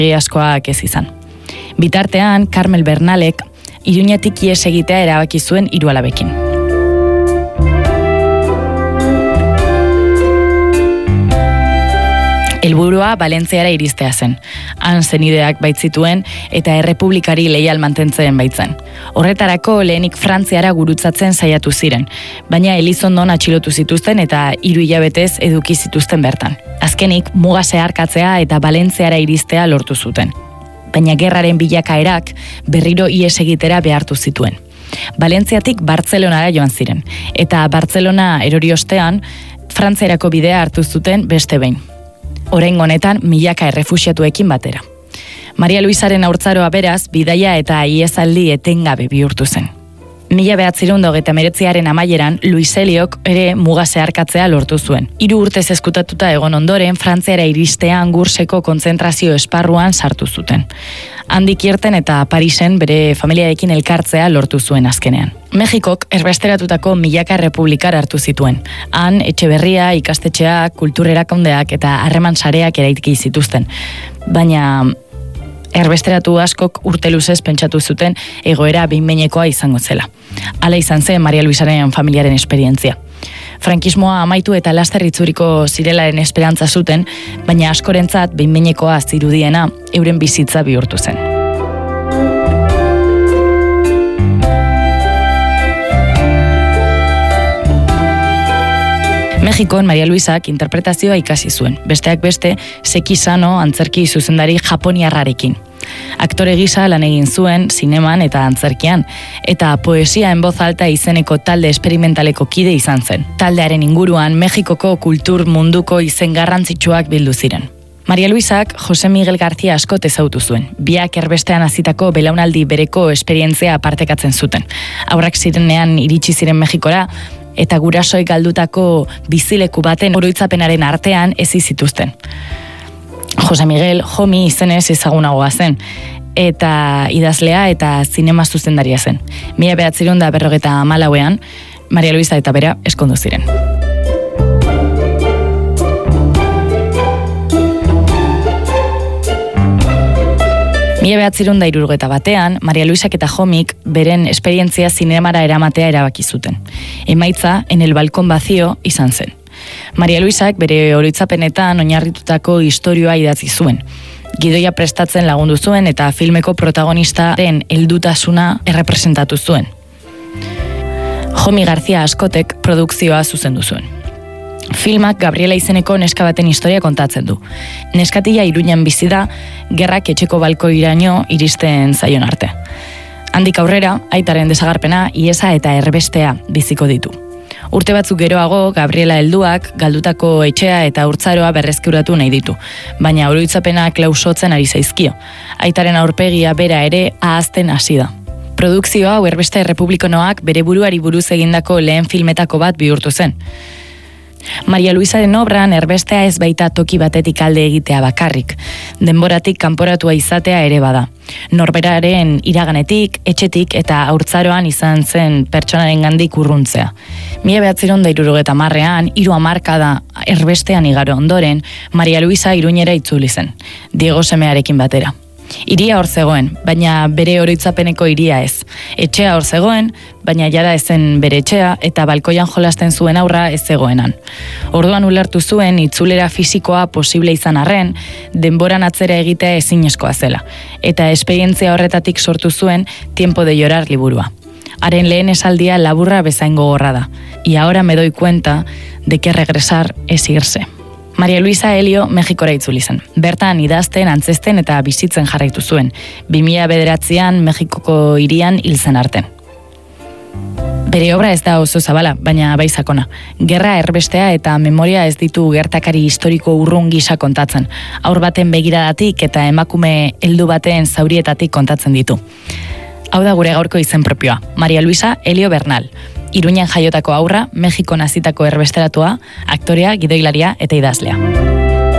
egiazkoak ez izan. Bitartean, Carmel Bernalek Iruñetik ihes egitea erabaki zuen 3 alabekin. Helburua Valentziara iristea zen. Han senideak baitzituen eta errepublikari leial mantentzen baitzen. Horretarako lehenik Frantziara gurutzatzen saiatu ziren, baina Elizondon atxilotu zituzten eta 3 hilabetez eduki zituzten bertan. Azkenik muga zeharkatzea eta Valentziara iristea lortu zuten. Baina gerraren bilakaerak berriro ihes egitera behartu zituen. Valentziatik Bartzelonara joan ziren, eta Bartzelona erori ostean Frantziarako bidea hartu zuten beste behin. Oraingo honetan milaka errefuxiatuekin batera. Maria Luisaren haurtzaroa beraz, bidaia eta ihesaldi etengabe bihurtu zen. 1929 amaieran, Luis Eliok ere muga zeharkatzea lortu zuen. 3 urtez ezkutatuta egon ondoren, Frantziara iristea Angurseko kontzentrazio esparruan sartu zuten. Handik irten eta Parisen bere familiarekin elkartzea lortu zuen azkenean. Mexikok erbesteratutako milaka errepublikar hartu zituen. Han, etxe berria, ikastetxeak, kultur erakundeak eta harreman sareak eraiki zituzten. Baina erbesteratu askok urte luzez pentsatu zuten egoera behin-behinekoa izango zela. Hala izan zen Maria Luisaren familiaren esperientzia. Frankismoa amaitu eta laster itzuriko zirelaren esperantza zuten, baina askorentzat behin-behinekoa zirudiena euren bizitza bihurtu zen. Mexikon Maria Luisak interpretazioa ikasi zuen, besteak beste Seki Sano antzerki zuzendari japoniarrarekin. Aktore gisa lan egin zuen zineman eta antzerkian, eta poesia en voz alta izeneko talde esperimentaleko kide izan zen. Taldearen inguruan Mexikoko kultur munduko izen garrantzitsuak bildu ziren. Maria Luisak Jose Miguel García askot ezagutu zuen. Biak erbestean hasitako belaunaldi bereko esperientzia partekatzen zuten. Haurrak zirenean iritsi ziren Mexikora, eta gurasoik galdutako bizileku baten oroitzapenaren artean ezi zituzten. Jose Miguel Jomi izenez ezagunagoa zen, eta idazlea eta zinema zuzendaria zen. 1954ean, Maria Luisa eta bera eskondu ziren. Batean, Maria Luisak eta Jomik beren esperientzia zinemara eramatea erabaki zuten. Emaitza, En el balcón vacío izan zen. Maria Luisak bere oroitzapenetan oinarritutako istorioa idatzi zuen. Gidoia prestatzen lagundu zuen eta filmeko protagonistaren heldutasuna errepresentatu zuen. Jomi García Askotek produkzioa zuzendu zuen. Filmak Gabriela izeneko neska baten historia kontatzen du. Neskatila Iruñan bizi da, gerrak etxeko balkoiraino iristen zaion arte. Handik aurrera, aitaren desagarpena, ihesa eta erbestea biziko ditu. Urte batzuk geroago, Gabriela helduak galdutako etxea eta haurtzaroa berreskuratu nahi ditu, baina oroitzapena klausotzen ari zaizkio. Aitaren aurpegia bera ere ahazten hasi da. Produkzioa hau erbeste republikonoak bere buruari buruz egindako lehen filmetako bat bihurtu zen. Maria Luisaren obran erbestea ez baita toki batetik alde egitea bakarrik, denboratik kanporatua izatea ere bada. Norberaren iraganetik, etxetik eta haurtzaroan izan zen pertsonarengandik urruntzea. 1970ean, 3 hamarkada erbestean igaro ondoren, Maria Luisa Iruñera itzuli zen, Diego semearekin batera. Hiria hor zegoen, baina bere oroitzapeneko hiria ez. Etxea hor zegoen, baina jada ezen bere etxea eta balkoian jolasten zuen aurra ez zegoenan. Orduan ulertu zuen itzulera fisikoa posible izan arren, denboran atzera egitea ezinezkoa zela. Eta esperientzia horretatik sortu zuen Tiempo de llorar liburua. Haren lehen esaldia laburra bezain gogorra da. Y ahora me doy cuenta de que regresar es irse. Maria Luisa Elio Mexikora itzuli zen. Bertan idazten, antzesten eta bizitzen jarraitu zuen. 2009an Mexikoko hirian hil zen arte. Bere obra ez da oso zabala, baina bai sakona. Gerra, erbestea eta memoria ez ditu gertakari historiko urrun gisa kontatzen. Haur baten begiradatik eta emakume heldu baten zaurietatik kontatzen ditu. Hau da gure gaurko izen propioa. Maria Luisa Elio Bernal. Iruñan jaiotako haurra, Mexikon hazitako erbesteratua, aktorea, gidoilaria eta idazlea.